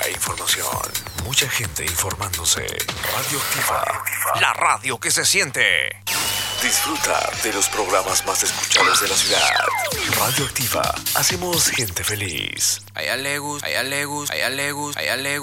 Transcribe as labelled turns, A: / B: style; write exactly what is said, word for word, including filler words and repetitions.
A: información. Mucha gente informándose. Radioactiva, la radio que se siente. Disfruta de los programas más escuchados de la ciudad. Radioactiva, hacemos gente feliz.
B: Ay, alegus, ay, alegus, ay, alegus, ay, alegus.